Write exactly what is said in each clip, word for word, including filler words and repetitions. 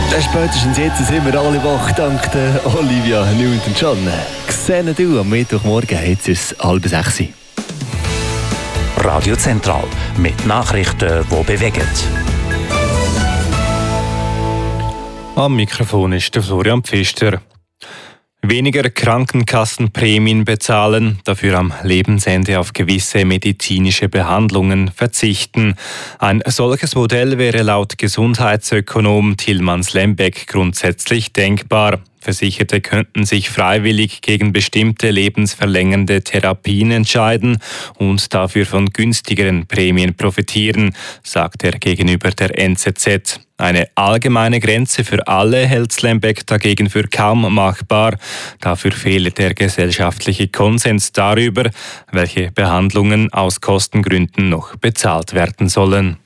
Spätestens jetzt sind wir alle wach, dank der Olivia Newton-John. Gesehen du am Mittwochmorgen, jetzt ist es halb sechs. Radio Zentral mit Nachrichten, die bewegen. Am Mikrofon ist der Florian Pfister. Weniger Krankenkassenprämien bezahlen, dafür am Lebensende auf gewisse medizinische Behandlungen verzichten. Ein solches Modell wäre laut Gesundheitsökonom Tilman Slembeck grundsätzlich denkbar. Versicherte könnten sich freiwillig gegen bestimmte lebensverlängernde Therapien entscheiden und dafür von günstigeren Prämien profitieren, sagt er gegenüber der N Z Z. Eine allgemeine Grenze für alle hält Slembeck dagegen für kaum machbar. Dafür fehle der gesellschaftliche Konsens darüber, welche Behandlungen aus Kostengründen noch bezahlt werden sollen.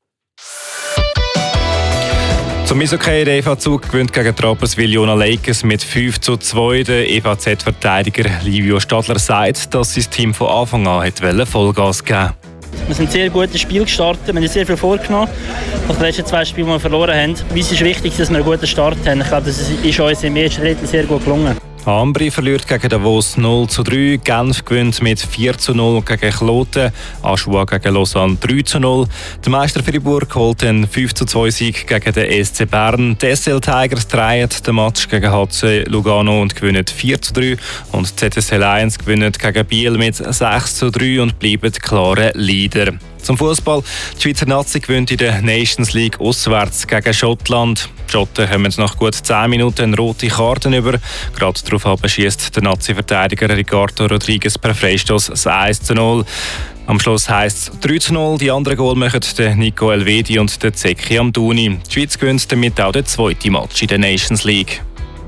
Zum Eishockey, der E V Zug gewinnt gegen die Rapperswil-Jona Lakers mit fünf zu zwei. Der E V Z-Verteidiger Livio Stadler sagt, dass sein Team von Anfang an hat Vollgas geben. Wir sind ein sehr gutes Spiel gestartet, wir haben sehr viel vorgenommen. Nach den letzten zwei Spielen, die wir verloren haben. Uns ist wichtig, dass wir einen guten Start haben. Ich glaube, das ist uns im ersten Drittel sehr gut gelungen. Ambri verliert gegen Davos null zu drei, Genf gewinnt mit vier zu null gegen Kloten, Aschua gegen Lausanne drei zu null. Der Meister Fribourg holt einen fünf zu zwei Sieg gegen den S C Bern. Die S L Tigers drehen den Match gegen H C Lugano und gewinnen vier zu drei. Und die Z S C Lions gewinnen gegen Biel mit sechs zu drei und bleiben klare Leader. Zum Fußball. Die Schweizer Nazi gewinnt in der Nations League auswärts gegen Schottland. Die Schotten haben nach gut zehn Minuten rote Karten über. Gerade darauf schießt der Nazi-Verteidiger Ricardo Rodriguez per Freistoß das eins zu null. Am Schluss heisst es drei zu null. Die anderen Goal machen der Nico Elvedi und der Zeki Amdouni. Die Schweiz gewinnt damit auch den zweiten Match in der Nations League.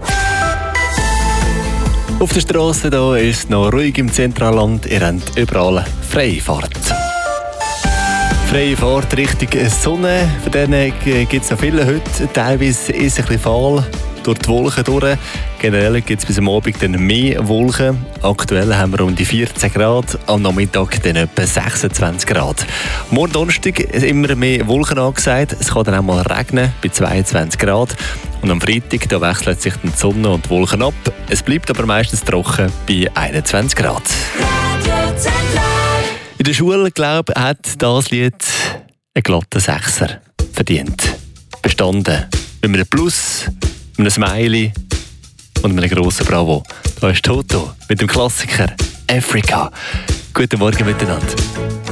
Auf der Straße da ist es noch ruhig im Zentralland. Ihr habt überall Freifahrt. Freie Fahrt Richtung Sonne. Von denen gibt es noch viele heute. Teilweise ist es ein bisschen fahl durch die Wolken durch. Generell gibt es bis am Abend dann mehr Wolken. Aktuell haben wir um die vierzehn Grad, am Nachmittag dann etwa sechsundzwanzig Grad. Morgen Donnerstag ist immer mehr Wolken angesagt. Es kann dann auch mal regnen bei zweiundzwanzig Grad. Und am Freitag da wechselt sich die Sonne und die Wolken ab. Es bleibt aber meistens trocken bei einundzwanzig Grad. In der Schule, glaube ich, hat das Lied einen glatten Sechser verdient. Bestanden. Mit einem Plus, mit einem Smiley und mit einem grossen Bravo. Da ist Toto mit dem Klassiker Africa. Guten Morgen miteinander.